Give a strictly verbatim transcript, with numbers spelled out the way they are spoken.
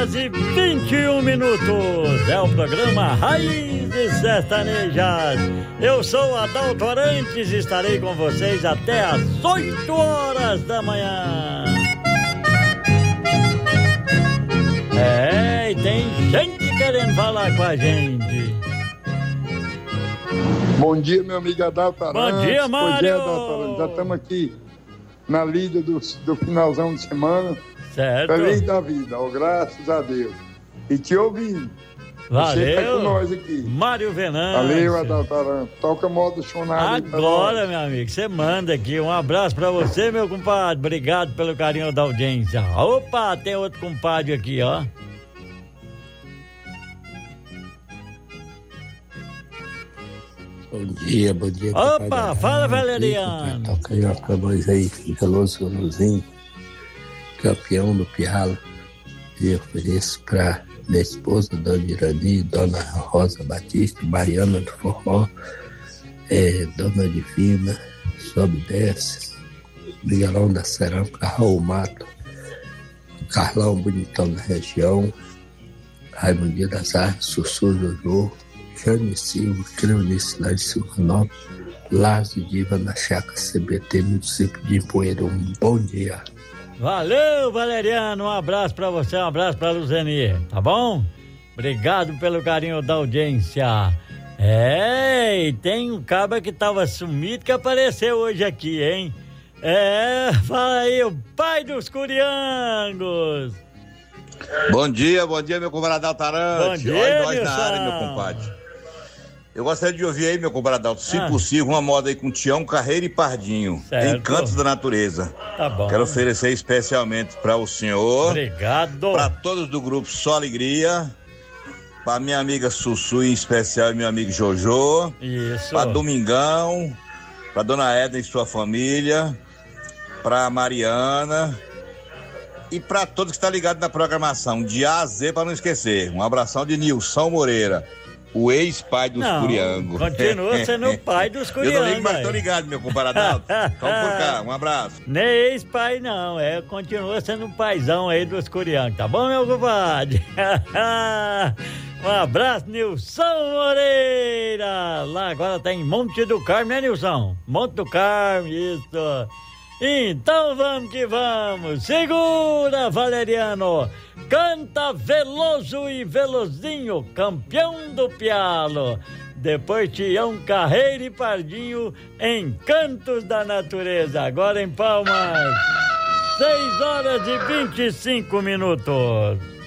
horas e vinte e um minutos. É o programa Raízes Sertanejas. Eu sou Adalto Arantes e estarei com vocês até às oito horas da manhã. É, e tem gente querendo falar com a gente. Bom dia, meu amigo Adalto Arantes. Bom dia, Mário. Bom dia, Adalto Arantes. Já estamos aqui na lida do, do finalzão de semana. Certo. Feliz da vida, ó, graças a Deus. E te ouvindo. Valeu. Você tá com nós aqui. Mário Venâncio. Valeu, Adalto Arantes. Toca modo chonado. Agora, meu amigo, você manda aqui. Um abraço pra você, meu compadre. Obrigado pelo carinho da audiência. Opa, tem outro compadre aqui, ó. Bom dia, bom dia. Opa, fala, Valeriano. Toca aí, ó, pra nós aí, Veloso Luzinho, campeão do Pialo. E ofereço pra minha esposa, Dona Irani, Dona Rosa Batista, Baiana do Forró, é, Dona Divina, Sobe Desce, Miguelão da Cerâmica, Raul Mato, Carlão Bonitão da região, Raimundo das Artes, Sussu Jojo, Jane Silva, Cleonice lá de Silvanópolis, Lázaro Diva na Chácara C B T, município de Empoeiro. Um bom dia. Valeu, Valeriano. Um abraço pra você, um abraço pra Luzeni, tá bom? Obrigado pelo carinho da audiência. É, e tem um cabra que tava sumido que apareceu hoje aqui, hein? É, fala aí, o pai dos curiangos. Bom dia, bom dia, meu compadre Adalto Arantes. Bom dia, olha nós Nilson. na área, meu compadre. Eu gostaria de ouvir aí, meu compadre Adalto, se Ah. possível, uma moda aí com Tião, Carreira e Pardinho, Certo. Encantos da Natureza. Tá bom. Quero oferecer especialmente para o senhor, Obrigado. para todos do grupo Só Alegria, para minha amiga Sussu, em especial, e meu amigo Jojo, Isso. para Domingão, para dona Edna e sua família, para Mariana e para todos que estão ligados na programação, de A a Z, para não esquecer. Um abração de Nilson Moreira, o ex-pai dos Não, Curiangos. continua sendo o pai dos Eu não ligo, Curiangos. mas tô ligado, meu compadre Adalto. Vamos por cá, um abraço. Nem ex-pai não, é, continua sendo um paizão aí dos Curiangos, tá bom, meu compadre? Um abraço, Nilson Moreira. Lá agora tá em Monte do Carmo, né, Nilson? Monte do Carmo, isso. Então vamos que vamos. Segura, Valeriano. Canta Veloso e Velozinho, campeão do Pialo. Depois Tião, Carreira e Pardinho, Encantos da Natureza. Agora em Palmas, seis horas e vinte e cinco minutos.